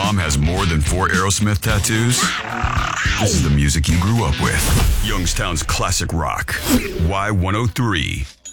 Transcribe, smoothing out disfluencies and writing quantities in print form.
mom has more than 4 Aerosmith tattoos? This is the music you grew up with. Youngstown's classic rock. Y103.